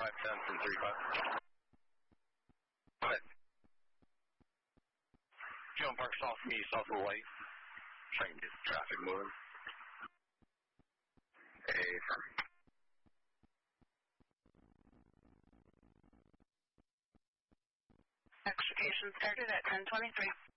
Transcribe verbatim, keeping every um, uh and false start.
five ten from three five. What? John Park south me, south of the light. Trying to get traffic moving. Hey, firm. Extrication started at ten twenty-three.